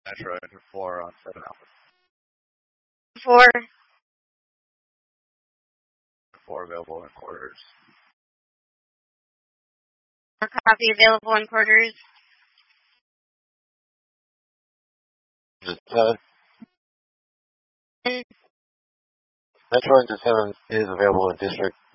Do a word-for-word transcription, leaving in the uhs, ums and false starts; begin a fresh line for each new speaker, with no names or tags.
Metro Enter four on seven Alpha.
Four.
four available in quarters.
A copy available in quarters.
Uh,
Mm.
Metro Enter seven is available in district.